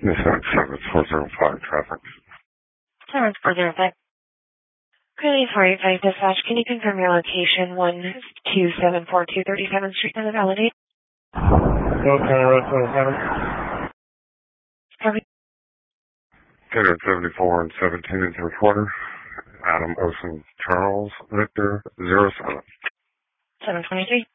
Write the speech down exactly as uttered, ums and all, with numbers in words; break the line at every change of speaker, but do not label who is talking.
Yes, sir. seven four zero five traffic.
seven four zero five. Great, sorry, five dispatch. Can you confirm your location? one two seven four two thirty-seventh Street and validate?
Okay, right, seven seven.
Every
ten seventy-four and seventeen and three quarter. Adam Ocean Charles Victor zero seven.
seven twenty-three.